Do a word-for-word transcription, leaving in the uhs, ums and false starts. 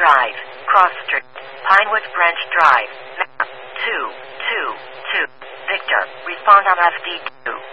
Drive, Cross Street, Pinewoods Branch Drive, map two two two. Victor, respond on F D two.